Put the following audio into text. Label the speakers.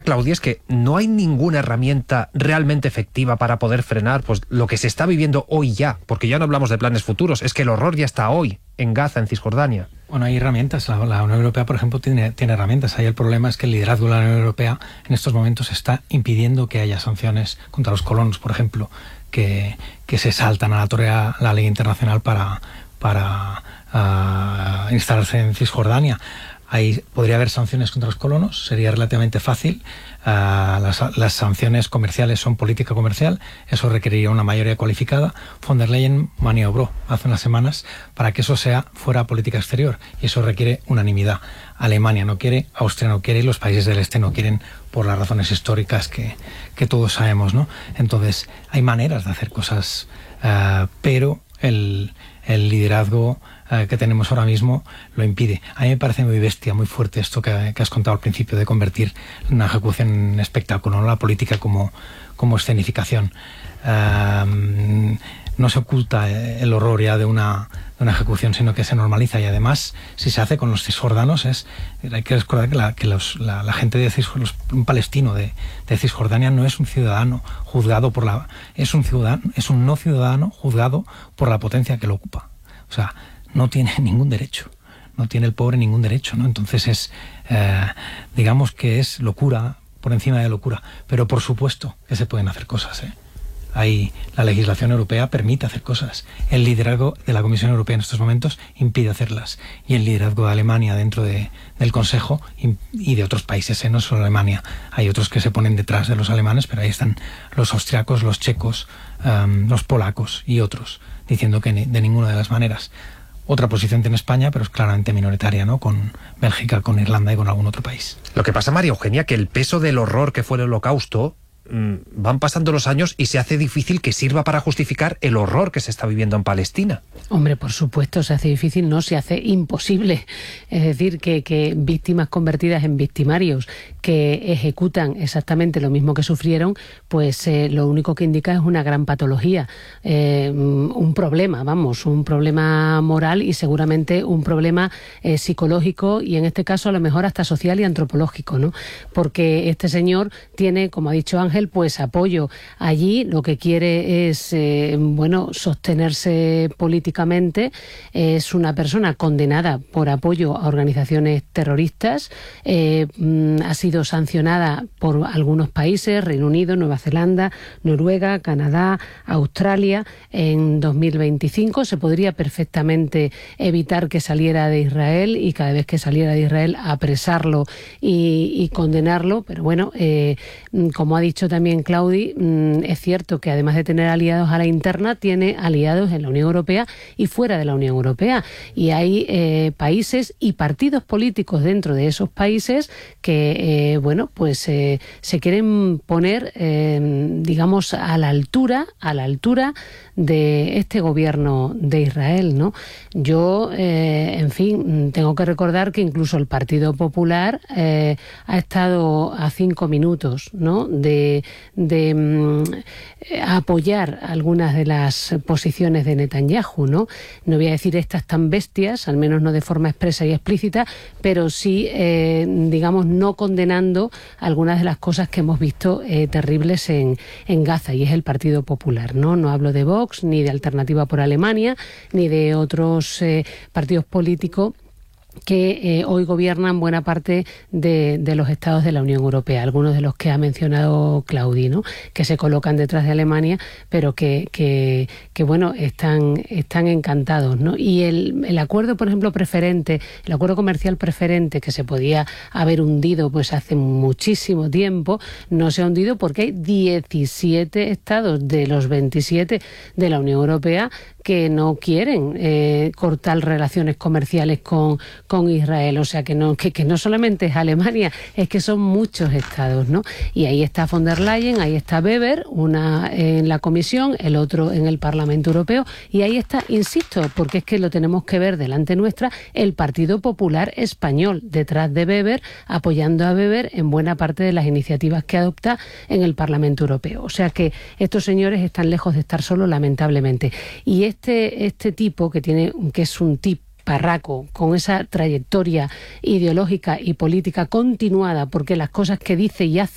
Speaker 1: Claudia, es que no hay ninguna herramienta realmente efectiva para poder frenar pues lo que se está viviendo hoy ya, porque ya no hablamos de planes futuros, es que el horror ya está hoy en Gaza, en Cisjordania.
Speaker 2: Bueno, hay herramientas. La Unión Europea, por ejemplo, tiene herramientas. Ahí el problema es que el liderazgo de la Unión Europea en estos momentos está impidiendo que haya sanciones contra los colonos, por ejemplo, que se saltan a la torera la ley internacional para instalarse en Cisjordania. Ahí podría haber sanciones contra los colonos, sería relativamente fácil. Las sanciones comerciales son política comercial, eso requeriría una mayoría cualificada. Von der Leyen maniobró hace unas semanas para que eso fuera política exterior, y eso requiere unanimidad. Alemania no quiere, Austria no quiere y los países del este no quieren, por las razones históricas que todos sabemos, ¿no? Entonces hay maneras de hacer cosas, pero el liderazgo que tenemos ahora mismo lo impide. A mí me parece muy bestia, muy fuerte esto que has contado al principio, de convertir una ejecución en espectáculo, ¿no? La política como escenificación. No se oculta el horror ya de una ejecución, sino que se normaliza, y además, si se hace con los cisjordanos, hay que recordar que la gente de Cisjordania, un palestino de Cisjordania no es un ciudadano juzgado es un no ciudadano juzgado por la potencia que lo ocupa. O sea, no tiene ningún derecho, no tiene el pobre ningún derecho, ¿no? Entonces digamos que es locura por encima de locura, pero por supuesto que se pueden hacer cosas, Ahí la legislación europea permite hacer cosas. El liderazgo de la Comisión Europea en estos momentos impide hacerlas, y el liderazgo de Alemania dentro del Consejo y de otros países, no solo Alemania. Hay otros que se ponen detrás de los alemanes, pero ahí están los austriacos, los checos, los polacos y otros, diciendo que de ninguna de las maneras. Otra posición tiene España, pero es claramente minoritaria, ¿no? Con Bélgica, con Irlanda y con algún otro país.
Speaker 1: Lo que pasa, María Eugenia, que el peso del horror que fue el Holocausto, van pasando los años y se hace difícil que sirva para justificar el horror que se está viviendo en Palestina.
Speaker 3: Hombre, por supuesto, se hace difícil, no, se hace imposible. Es decir, que víctimas convertidas en victimarios que ejecutan exactamente lo mismo que sufrieron, pues lo único que indica es una gran patología, un problema moral y seguramente un problema psicológico, y en este caso a lo mejor hasta social y antropológico, ¿no? Porque este señor tiene, como ha dicho Ángel, pues apoyo allí, lo que quiere es sostenerse políticamente. Es una persona condenada por apoyo a organizaciones terroristas, ha sido sancionada por algunos países, Reino Unido, Nueva Zelanda, Noruega, Canadá, Australia. En 2025 se podría perfectamente evitar que saliera de Israel, y cada vez que saliera de Israel apresarlo y condenarlo, pero bueno, como ha dicho también Claudi, es cierto que además de tener aliados a la interna, tiene aliados en la Unión Europea y fuera de la Unión Europea, y hay países y partidos políticos dentro de esos países que se quieren poner digamos a la altura de este gobierno de Israel, ¿no? Yo, en fin, tengo que recordar que incluso el Partido Popular ha estado a 5 minutos, ¿no?, de apoyar algunas de las posiciones de Netanyahu, ¿no? No voy a decir estas tan bestias, al menos no de forma expresa y explícita, pero sí, digamos, no condenando algunas de las cosas que hemos visto terribles en Gaza, y es el Partido Popular, ¿no? No hablo de Vox, ni de Alternativa por Alemania, ni de otros partidos políticos que hoy gobiernan buena parte de los estados de la Unión Europea, algunos de los que ha mencionado Claudi, ¿no?, que se colocan detrás de Alemania, pero que bueno, están encantados, ¿no? Y el acuerdo, por ejemplo, preferente, el acuerdo comercial preferente, que se podía haber hundido pues hace muchísimo tiempo, no se ha hundido porque hay 17 estados de los 27 de la Unión Europea que no quieren cortar relaciones comerciales con Israel. O sea, que no solamente es Alemania, es que son muchos estados, ¿no? Y ahí está von der Leyen, ahí está Weber, una en la Comisión, el otro en el Parlamento Europeo, y ahí está, insisto, porque es que lo tenemos que ver delante nuestra, el Partido Popular Español, detrás de Weber, apoyando a Weber en buena parte de las iniciativas que adopta en el Parlamento Europeo. O sea que estos señores están lejos de estar solos, lamentablemente. Y este tipo que es un tipo parraco, con esa trayectoria ideológica y política continuada, porque las cosas que dice y hace